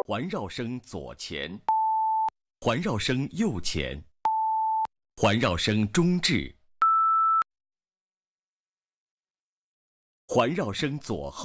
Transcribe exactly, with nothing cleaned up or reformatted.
环绕声左前，环绕声右前，环绕声中置，环绕声左后。